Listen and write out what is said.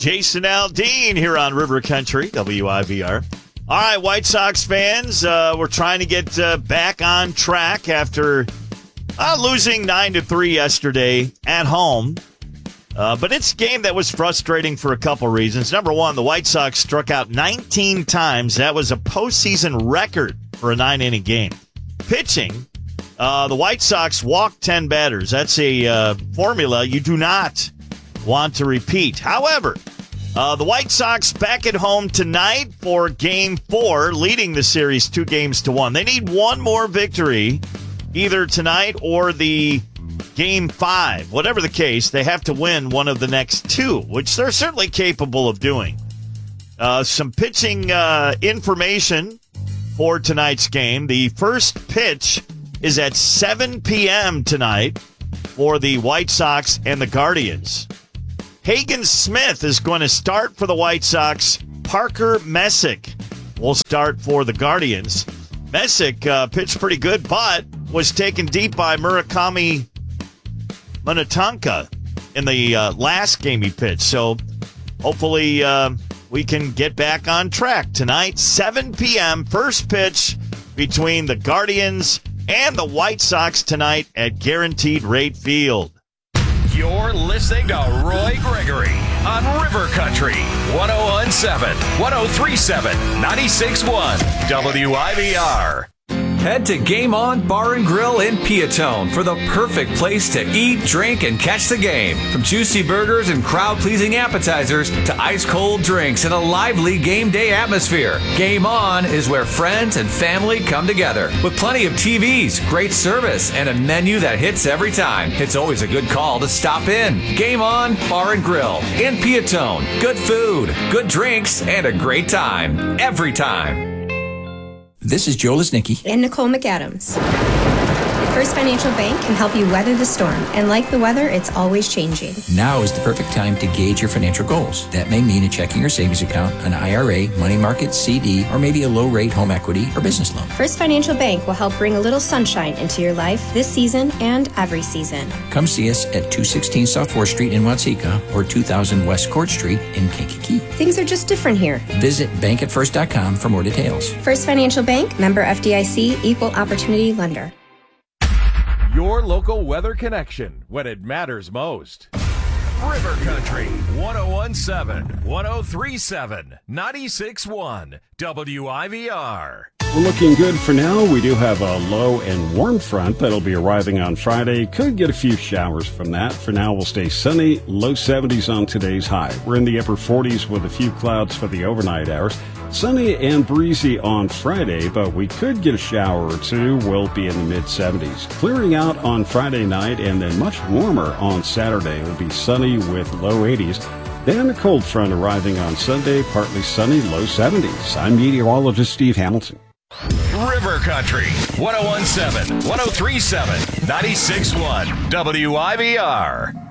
Jason Aldean here on River Country, WIVR. All right, White Sox fans, we're trying to get back on track after losing 9-3 yesterday at home. But it's a game that was frustrating for a couple reasons. Number one, the White Sox struck out 19 times. That was a postseason record for a 9-inning game. Pitching, the White Sox walked 10 batters. That's a formula you do not want to repeat. However, the White Sox back at home tonight for Game 4, leading the series 2-1. They need one more victory, either tonight or the Game 5. Whatever the case, they have to win one of the next two, which they're certainly capable of doing. Some pitching information for tonight's game. The first pitch is at 7 p.m. tonight for the White Sox and the Guardians. Hagen Smith is going to start for the White Sox. Parker Messick will start for the Guardians. Messick pitched pretty good, but was taken deep by Murakami Minnetonka in the last game he pitched. So hopefully we can get back on track tonight. 7 p.m. first pitch between the Guardians and the White Sox tonight at Guaranteed Rate Field. You're listening to Roy Gregory on River Country 101.7, 103.7, 96.1 WIVR. Head to Game On Bar and Grill in Peatone for the perfect place to eat, drink, and catch the game. From juicy burgers and crowd-pleasing appetizers to ice-cold drinks and a lively game day atmosphere, Game On is where friends and family come together. With plenty of TVs, great service, and a menu that hits every time, it's always a good call to stop in. Game On Bar and Grill in Peatone. Good food, good drinks, and a great time. Every time. This is Joe Lesnicki and Nicole McAdams. First Financial Bank can help you weather the storm, and like the weather, it's always changing. Now is the perfect time to gauge your financial goals. That may mean a checking or savings account, an IRA, money market, CD, or maybe a low-rate home equity or business loan. First Financial Bank will help bring a little sunshine into your life this season and every season. Come see us at 216 South 4th Street in Watseka or 2000 West Court Street in Kankakee. Things are just different here. Visit bankatfirst.com for more details. First Financial Bank, member FDIC, equal opportunity lender. Your local weather connection when it matters most. River Country 101.7, 103.7, 96.1 WIVR. We're looking good for now. We do have a low and warm front that'll be arriving on Friday. Could get a few showers from that. For now, we'll stay sunny, low 70s on today's high. We're in the upper 40s with a few clouds for the overnight hours. Sunny and breezy on Friday, but we could get a shower or two. We'll be in the mid-70s. Clearing out on Friday night and then much warmer on Saturday. It'll be sunny with low 80s. Then a cold front arriving on Sunday, partly sunny, low 70s. I'm meteorologist Steve Hamilton. River Country 101.7, 103.7, 96.1 WIVR.